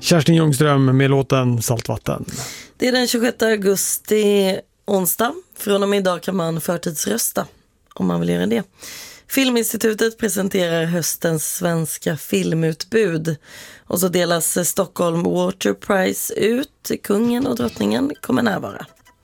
Kerstin Ljungström med låten Saltvatten. Det är den 26 augusti, onsdag. Från och med idag kan man förtidsrösta om man vill göra det. Filminstitutet presenterar höstens svenska filmutbud. Och så delas Stockholm Water Prize ut. Kungen och drottningen kommer närvara.